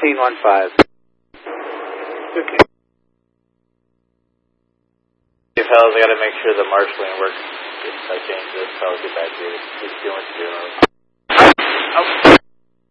1615. Okay. Hey fellas, I gotta make sure the marshalling works. If I change this, I'll get back to you. Just doing 0.